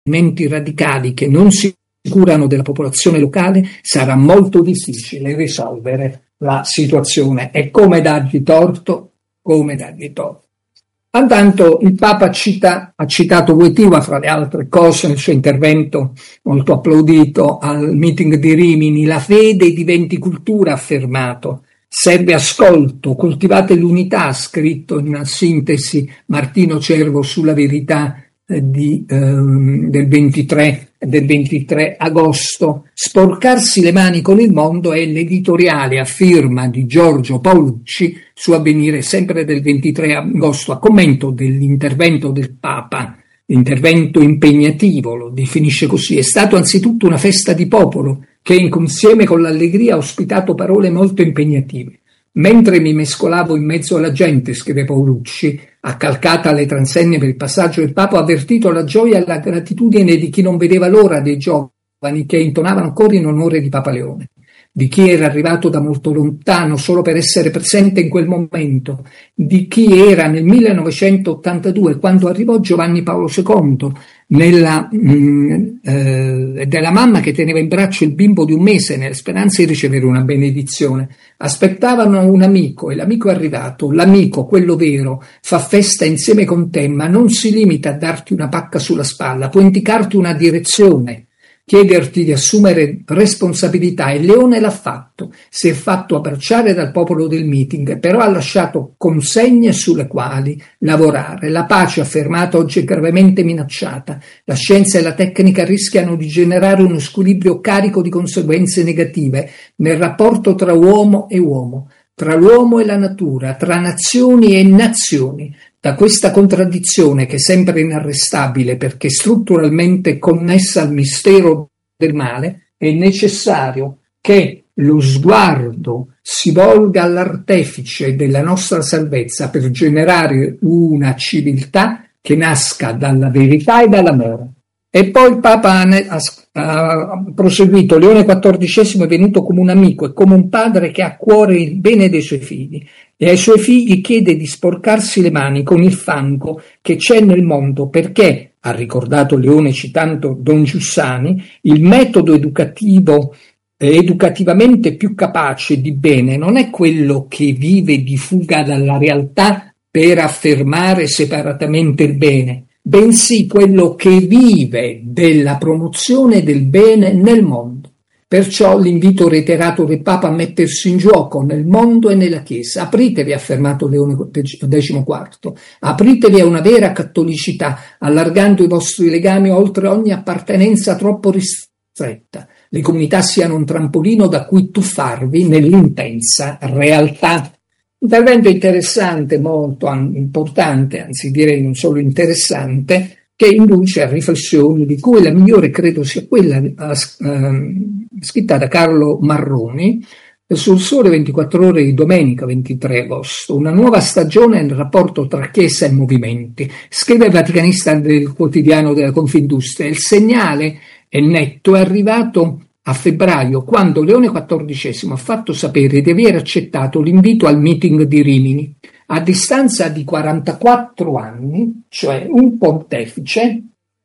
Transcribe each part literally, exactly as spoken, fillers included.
movimenti radicali che non si curano della popolazione locale, sarà molto difficile risolvere la situazione. E come dargli torto? Come dargli torto? Intanto il Papa cita, ha citato Wojtyła fra le altre cose nel suo intervento molto applaudito al meeting di Rimini: la fede diventi cultura, ha affermato, serve ascolto, coltivate l'unità, ha scritto in una sintesi Martino Cervo sulla verità di, ehm, del, ventitré, del ventitré agosto. Sporcarsi le mani con il mondo è l'editoriale a firma di Giorgio Paolucci su Avvenire, sempre del ventitré agosto, a commento dell'intervento del Papa. Intervento impegnativo, lo definisce così: è stato anzitutto una festa di popolo che insieme con l'allegria ha ospitato parole molto impegnative. Mentre mi mescolavo in mezzo alla gente, scrive Paolucci, accalcata alle transenne per il passaggio del Papa, ho avvertito la gioia e la gratitudine di chi non vedeva l'ora dei giovani che intonavano ancora in onore di Papa Leone, di chi era arrivato da molto lontano solo per essere presente in quel momento, di chi era nel millenovecentottantadue quando arrivò Giovanni Paolo secondo, nella, mh, eh, della mamma che teneva in braccio il bimbo di un mese nella speranza di ricevere una benedizione. Aspettavano un amico e l'amico è arrivato. L'amico, quello vero, fa festa insieme con te, ma non si limita a darti una pacca sulla spalla, può indicarti una direzione, chiederti di assumere responsabilità, e Leone l'ha fatto, si è fatto abbracciare dal popolo del meeting, però ha lasciato consegne sulle quali lavorare. La pace, affermata, oggi è gravemente minacciata, la scienza e la tecnica rischiano di generare uno squilibrio carico di conseguenze negative nel rapporto tra uomo e uomo, tra l'uomo e la natura, tra nazioni e nazioni. Da questa contraddizione, che è sempre inarrestabile perché strutturalmente connessa al mistero del male, è necessario che lo sguardo si volga all'artefice della nostra salvezza per generare una civiltà che nasca dalla verità e dall'amore. E poi il Papa ha, ha proseguito: Leone quattordicesimo è venuto come un amico e come un padre che ha a cuore il bene dei suoi figli, e ai suoi figli chiede di sporcarsi le mani con il fango che c'è nel mondo, perché, ha ricordato Leone citando Don Giussani, il metodo educativo educativamente più capace di bene non è quello che vive di fuga dalla realtà per affermare separatamente il bene, bensì quello che vive della promozione del bene nel mondo. Perciò l'invito reiterato del Papa a mettersi in gioco nel mondo e nella Chiesa. Apritevi, ha affermato Leone quattordici, apritevi a una vera cattolicità, allargando i vostri legami oltre ogni appartenenza troppo ristretta. Le comunità siano un trampolino da cui tuffarvi nell'intensa realtà. Intervento interessante, molto importante, anzi direi non solo interessante, che induce a riflessioni, di cui la migliore credo sia quella eh, scritta da Carlo Marroni sul Sole ventiquattro Ore di domenica ventitré agosto, una nuova stagione nel rapporto tra Chiesa e movimenti. Scrive il vaticanista del quotidiano della Confindustria: il segnale è netto, è arrivato a febbraio, quando Leone quattordicesimo ha fatto sapere di aver accettato l'invito al meeting di Rimini. A distanza di quarantaquattro anni, cioè un pontefice,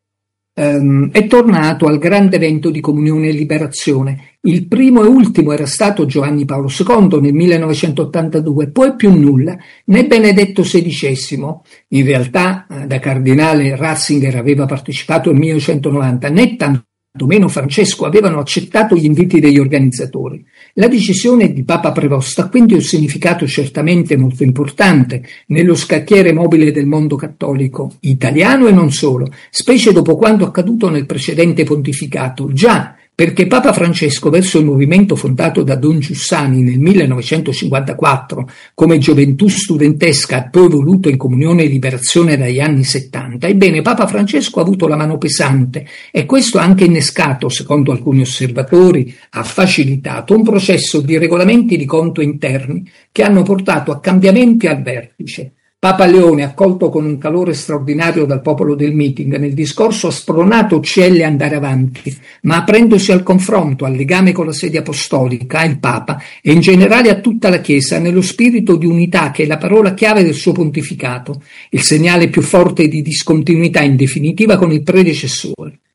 ehm, è tornato al grande evento di comunione e liberazione. Il primo e ultimo era stato Giovanni Paolo secondo nel millenovecentottantadue, poi più nulla, né Benedetto sedicesimo, in realtà da cardinale Ratzinger aveva partecipato nel millenovecentonovanta, né tanto meno Francesco avevano accettato gli inviti degli organizzatori. La decisione di Papa Prevost ha quindi un significato certamente molto importante nello scacchiere mobile del mondo cattolico italiano e non solo, specie dopo quanto accaduto nel precedente pontificato. Già, perché Papa Francesco, verso il movimento fondato da Don Giussani nel millenovecentocinquantaquattro come gioventù studentesca poi voluto in comunione e liberazione dagli anni settanta, ebbene Papa Francesco ha avuto la mano pesante, e questo ha anche innescato, secondo alcuni osservatori, ha facilitato un processo di regolamenti di conto interni che hanno portato a cambiamenti al vertice. Papa Leone, accolto con un calore straordinario dal popolo del meeting, nel discorso ha spronato C L a andare avanti, ma aprendosi al confronto, al legame con la sede apostolica, il Papa e in generale a tutta la Chiesa, nello spirito di unità che è la parola chiave del suo pontificato, il segnale più forte di discontinuità in definitiva con il predecessore.